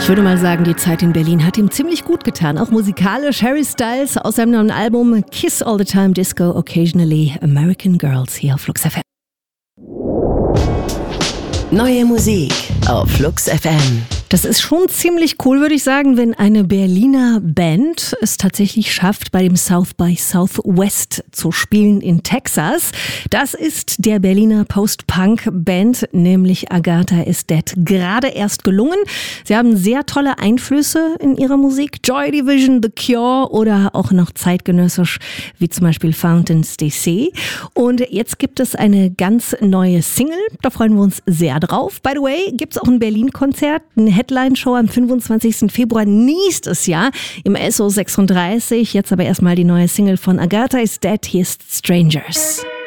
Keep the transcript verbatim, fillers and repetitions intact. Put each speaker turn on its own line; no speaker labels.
Ich würde mal sagen, die Zeit in Berlin hat ihm ziemlich gut getan. Auch musikalisch. Harry Styles aus seinem neuen Album Kiss All the Time, Disco Occasionally, American Girls hier auf Flux F M.
Neue Musik auf Flux F M.
Das ist schon ziemlich cool, würde ich sagen, wenn eine Berliner Band es tatsächlich schafft, bei dem South by Southwest zu spielen in Texas. Das ist der Berliner Post-Punk-Band, nämlich Agatha is Dead, gerade erst gelungen. Sie haben sehr tolle Einflüsse in ihrer Musik. Joy Division, The Cure oder auch noch zeitgenössisch, wie zum Beispiel Fountains D C. Und jetzt gibt es eine ganz neue Single. Da freuen wir uns sehr drauf. By the way, gibt es auch ein Berlin-Konzert, ein Headline-Show am fünfundzwanzigsten Februar nächstes Jahr im S O sechsunddreißig. Jetzt aber erstmal die neue Single von Agatha is Dead, hier ist Strangers.